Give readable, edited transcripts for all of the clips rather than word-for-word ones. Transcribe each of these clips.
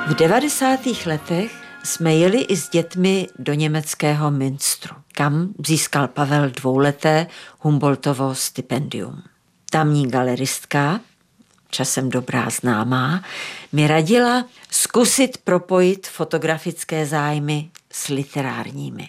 V 90. letech jsme jeli i s dětmi do německého Münstru, kam získal Pavel dvouleté Humboldtovo stipendium. Tamní galeristka, časem dobrá známá, mi radila zkusit propojit fotografické zájmy s literárními.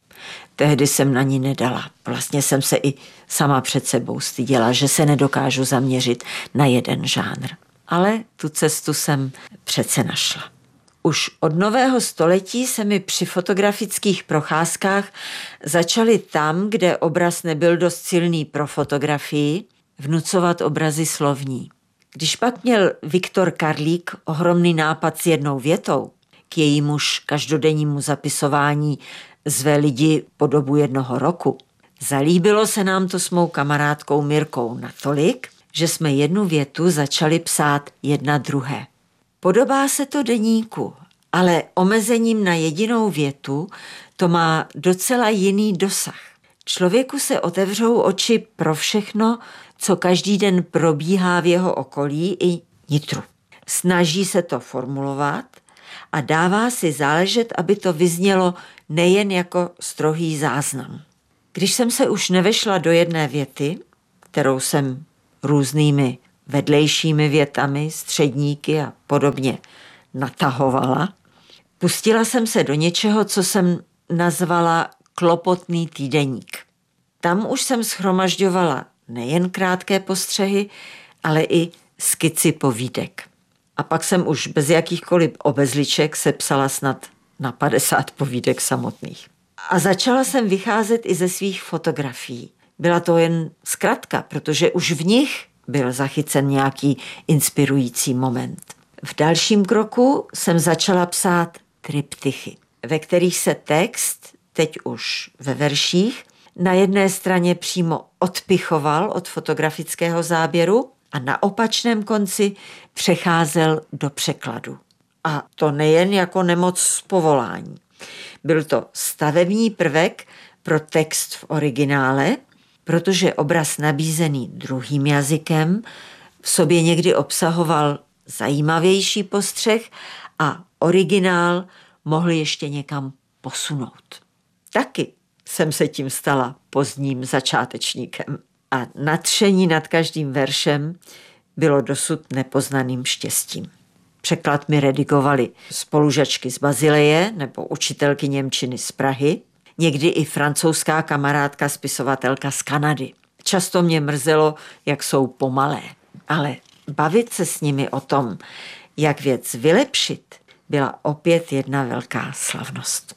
Tehdy jsem na ní nedala. Vlastně jsem se i sama před sebou styděla, že se nedokážu zaměřit na jeden žánr. Ale tu cestu jsem přece našla. Už od nového století se mi při fotografických procházkách začaly tam, kde obraz nebyl dost silný pro fotografii, vnucovat obrazy slovní. Když pak měl Viktor Karlík ohromný nápad s jednou větou, k jejímuž každodennímu zapisování zve lidi po dobu 1 roku, zalíbilo se nám to s mou kamarádkou Mirkou natolik, že jsme jednu větu začali psát jedna druhé. Podobá se to deníku, ale omezením na jedinou větu to má docela jiný dosah. Člověku se otevřou oči pro všechno, co každý den probíhá v jeho okolí i nitru. Snaží se to formulovat a dává si záležet, aby to vyznělo nejen jako strohý záznam. Když jsem se už nevešla do jedné věty, kterou jsem různými vedlejšími větami, středníky a podobně natahovala, pustila jsem se do něčeho, co jsem nazvala klopotný týdeník. Tam už jsem shromažďovala nejen krátké postřehy, ale i skici povídek. A pak jsem už bez jakýchkoliv obezliček sepsala snad na 50 povídek samotných. A začala jsem vycházet i ze svých fotografií. Byla to jen zkratka, protože už v nich byl zachycen nějaký inspirující moment. V dalším kroku jsem začala psát triptychy, ve kterých se text, teď už ve verších, na jedné straně přímo odpichoval od fotografického záběru a na opačném konci přecházel do překladu. A to nejen jako nemoc z povolání. Byl to stavební prvek pro text v originále, protože obraz nabízený druhým jazykem v sobě někdy obsahoval zajímavější postřeh a originál mohl ještě někam posunout. Taky jsem se tím stala pozdním začátečníkem a nadšení nad každým veršem bylo dosud nepoznaným štěstím. Překlad mi redigovali spolužačky z Bazileje nebo učitelky němčiny z Prahy, někdy i francouzská kamarádka spisovatelka z Kanady. Často mě mrzelo, jak jsou pomalé, ale bavit se s nimi o tom, jak věc vylepšit, byla opět jedna velká slavnost.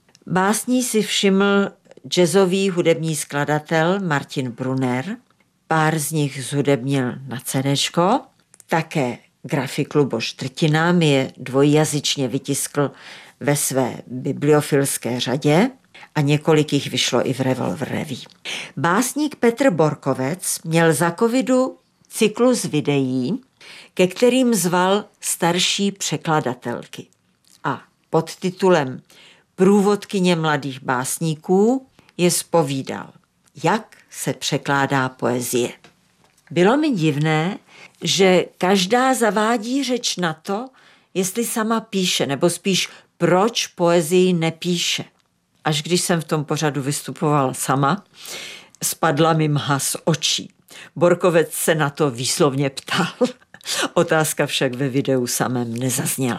Básní si všiml jazzový hudební skladatel Martin Brunner, pár z nich zhudebnil na CDčko, také grafik Luboš Trtina mi je dvojjazyčně vytiskl ve své bibliofilské řadě a několik jich vyšlo i v Revolver Revue. Básník Petr Borkovec měl za covidu cyklus videí, ke kterým zval starší překladatelky. A pod titulem Průvodkyně mladých básníků je zpovídal, jak se překládá poezie. Bylo mi divné, že každá zavádí řeč na to, jestli sama píše, nebo spíš proč poezii nepíše. Až když jsem v tom pořadu vystupovala sama, spadla mi mha z očí. Borkovec se na to výslovně ptal. Otázka však ve videu samém nezazněla.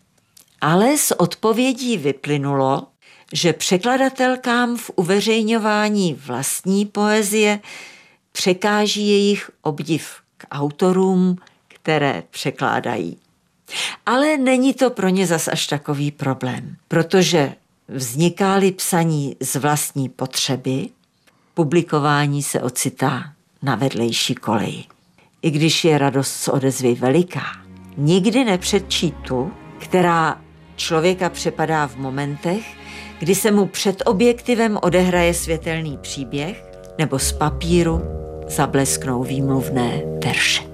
Ale z odpovědí vyplynulo, že překladatelkám v uveřejňování vlastní poezie překáží jejich obdiv k autorům, které překládají. Ale není to pro ně zas až takový problém, protože vzniká-li psaní z vlastní potřeby, publikování se ocitá na vedlejší koleji. I když je radost z odezvy veliká, nikdy nepředčí tu, která člověka přepadá v momentech, kdy se mu před objektivem odehraje světelný příběh nebo z papíru zablesknou výmluvné verše.